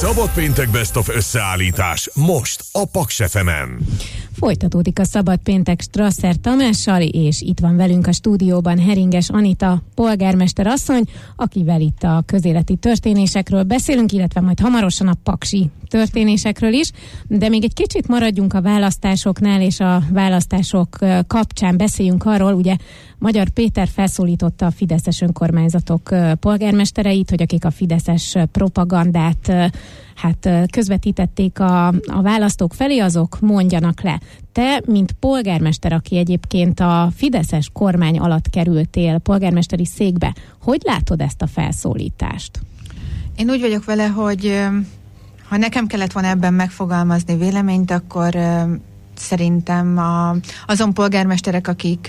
Szabad péntek Best of összeállítás most a Paks FM-en. Folytatódik a Szabad péntek Strasser Tamással, és itt van velünk a stúdióban Heringes Anita polgármester asszony, akivel itt a közéleti történésekről beszélünk, illetve majd hamarosan a paksi történésekről is, de még egy kicsit maradjunk a választásoknál, és a választások kapcsán beszéljünk arról, ugye Magyar Péter felszólította a fideszes önkormányzatok polgármestereit, hogy akik a fideszes propagandát közvetítették a választók felé, azok mondjanak le. Te, mint polgármester, aki egyébként a fideszes kormány alatt kerültél polgármesteri székbe, hogy látod ezt a felszólítást? Én úgy vagyok vele, hogy ha nekem kellett volna ebben megfogalmazni véleményt, akkor szerintem azon polgármesterek, akik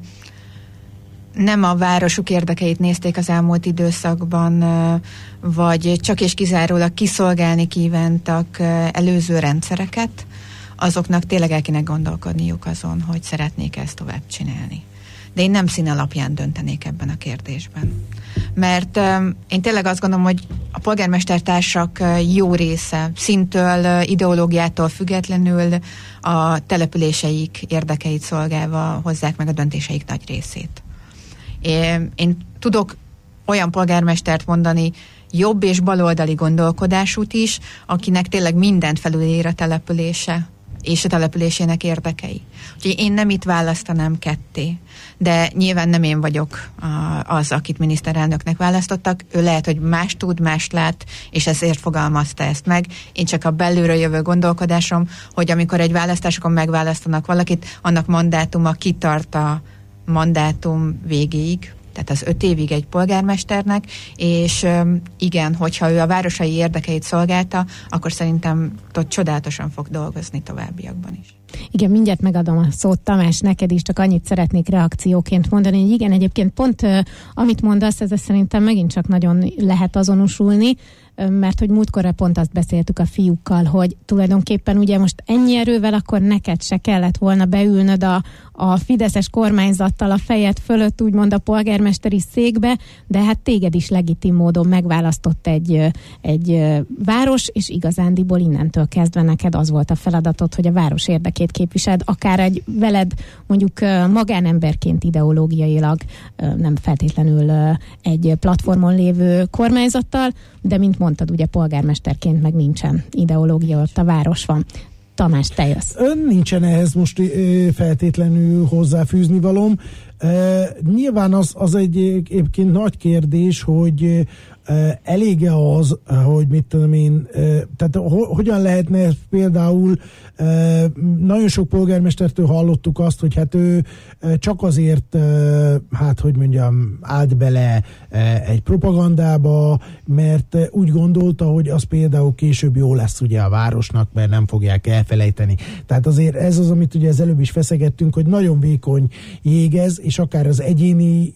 nem a városuk érdekeit nézték az elmúlt időszakban, vagy csak és kizárólag kiszolgálni kívántak előző rendszereket, azoknak tényleg el kéne gondolkodniuk azon, hogy szeretnék ezt tovább csinálni. De én nem szín alapján döntenék ebben a kérdésben. Mert én tényleg azt gondolom, hogy a polgármestertársak jó része színtől, ideológiától függetlenül a településeik érdekeit szolgálva hozzák meg a döntéseik nagy részét. Én tudok olyan polgármestert mondani, jobb és baloldali gondolkodásút is, akinek tényleg mindent felülír a települése és a településének érdekei. Úgyhogy én nem itt választanám ketté, de nyilván nem én vagyok az, akit miniszterelnöknek választottak. Ő lehet, hogy más tud, mást lát, és ezért fogalmazta ezt meg. Én csak a belülről jövő gondolkodásom, hogy amikor egy választásokon megválasztanak valakit, annak mandátuma kitart a mandátum végéig, tehát az 5 évig egy polgármesternek, és igen, hogyha ő a városai érdekeit szolgálta, akkor szerintem csodálatosan fog dolgozni továbbiakban is. Igen, mindjárt megadom a szót, Tamás, neked is, csak annyit szeretnék reakcióként mondani, hogy igen, egyébként pont amit mondasz, ez szerintem megint csak nagyon lehet azonosulni, mert hogy múltkorra pont azt beszéltük a fiúkkal, hogy tulajdonképpen ugye most ennyi erővel akkor neked se kellett volna beülnöd a fideszes kormányzattal a fejed fölött, úgymond a polgármesteri székbe, de hát téged is legitim módon megválasztott egy város, és igazándiból innentől kezdve neked az volt a feladatod, hogy a város érdekét képviseld, akár egy veled mondjuk magánemberként ideológiailag nem feltétlenül egy platformon lévő kormányzattal, de mint mondtad, ugye polgármesterként meg nincsen ideológia, ott a város van. Tamás, te jössz. Nincsen ehhez most feltétlenül hozzáfűzni valóm. Nyilván az egyébként nagy kérdés, hogy elég-e az, hogy mit tudom én, tehát hogyan lehetne például, nagyon sok polgármestertől hallottuk azt, hogy hát ő csak azért, hogy mondjam, állt bele egy propagandába, mert úgy gondolta, hogy az például később jó lesz ugye a városnak, mert nem fogják elfelejteni. Tehát azért ez az, amit ugye az előbb is feszegettünk, hogy nagyon vékony jég ez, és akár az egyéni,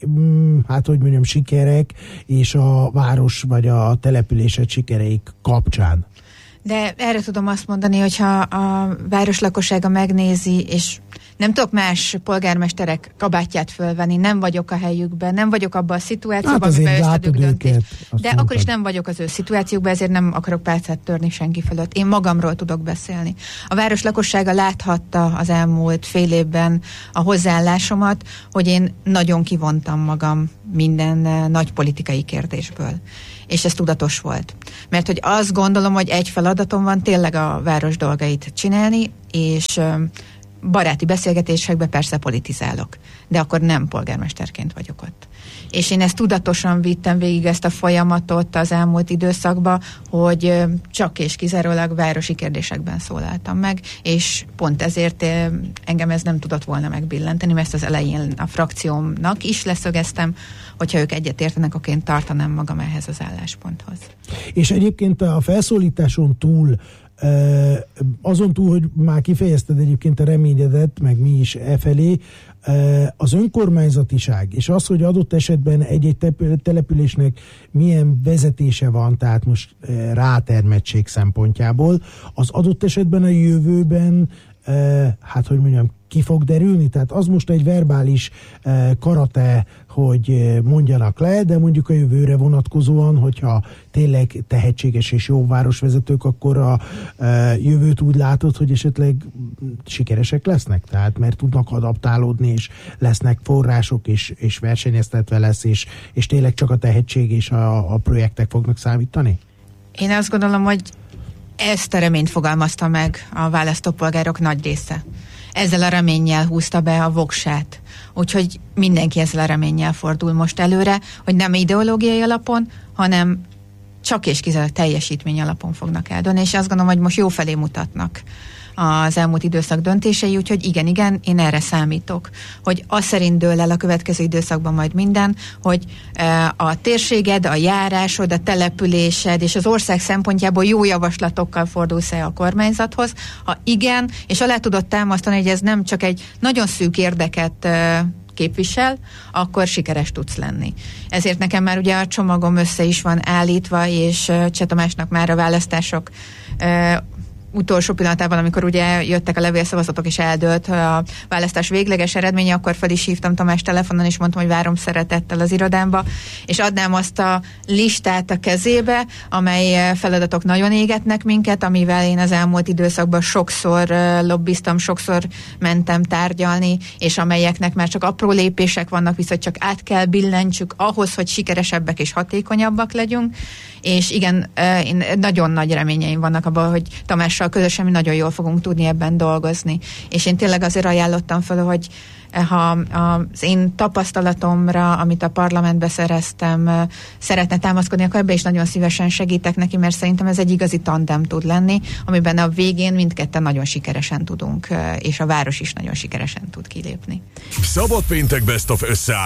sikerek és a város vagy a települések sikereik kapcsán. De erre tudom azt mondani, hogyha a város lakossága megnézi, és nem tudok más polgármesterek kabátját fölvenni, nem vagyok a helyükben, nem vagyok abban a szituációban, amiben összedük döntést. De akkor is nem vagyok az ő szituációkban, ezért nem akarok pálcát törni senki fölött. Én magamról tudok beszélni. A város lakossága láthatta az elmúlt fél évben a hozzáállásomat, hogy én nagyon kivontam magam minden nagy politikai kérdésből. És ez tudatos volt. Mert hogy azt gondolom, hogy egy feladatom van tényleg a város dolgait csinálni, és baráti beszélgetésekben persze politizálok, de akkor nem polgármesterként vagyok ott. És én ezt tudatosan vittem végig ezt a folyamatot az elmúlt időszakban, hogy csak és kizárólag városi kérdésekben szólaltam meg, és pont ezért engem ez nem tudott volna megbillenteni, mert ezt az elején a frakciómnak is leszögeztem, hogyha ők egyetértenek, akkor én tartanám magam ehhez az állásponthoz. És egyébként a felszólításon túl, azon túl, hogy már kifejezted egyébként a reményedet, meg mi is felé, az önkormányzatiság, és az, hogy adott esetben egy-egy településnek milyen vezetése van, tehát most rátermettség szempontjából, az adott esetben a jövőben hát hogy mondjam, ki fog derülni? Tehát az most egy verbális karate, hogy mondjanak le, de mondjuk a jövőre vonatkozóan, hogyha tényleg tehetséges és jó városvezetők, akkor a jövőt úgy látod, hogy esetleg sikeresek lesznek? Tehát mert tudnak adaptálódni, és lesznek források, és versenyeztetve lesz, és tényleg csak a tehetség és a projektek fognak számítani? Én azt gondolom, hogy ezt a reményt fogalmazta meg a választópolgárok nagy része. Ezzel a reménnyel húzta be a voksát. Úgyhogy mindenki ezzel a reménnyel fordul most előre, hogy nem ideológiai alapon, hanem csak és kizárólag teljesítmény alapon fognak eldönni, és azt gondolom, hogy most jó felé mutatnak az elmúlt időszak döntései, úgyhogy igen, én erre számítok, hogy az szerint dől el a következő időszakban majd minden, hogy a térséged, a járásod, a településed és az ország szempontjából jó javaslatokkal fordulsz-e a kormányzathoz. Ha igen, és alá tudod támasztani, hogy ez nem csak egy nagyon szűk érdeket képvisel, akkor sikeres tudsz lenni. Ezért nekem már ugye a csomagom össze is van állítva, és Cseh Tamásnak már a választások utolsó pillanatában, amikor ugye jöttek a levélszavazatok és eldőlt a választás végleges eredménye, akkor fel is hívtam Tamás telefonon, és mondtam, hogy várom szeretettel az irodámba, és adnám azt a listát a kezébe, amely feladatok nagyon égetnek minket, amivel én az elmúlt időszakban sokszor lobbiztam, sokszor mentem tárgyalni, és amelyeknek már csak apró lépések vannak, viszont csak át kell billentsük ahhoz, hogy sikeresebbek és hatékonyabbak legyünk, és igen, én nagyon nagy reményeim vannak abban, hogy Tamással közösen mi nagyon jól fogunk tudni ebben dolgozni. És én tényleg azért ajánlottam fel, hogy ha az én tapasztalatomra, amit a parlamentbe szereztem, szeretne támaszkodni, akkor ebbe is nagyon szívesen segítek neki, mert szerintem ez egy igazi tandem tud lenni, amiben a végén mindketten nagyon sikeresen tudunk, és a város is nagyon sikeresen tud kilépni. Szabad péntek Best of összeáll.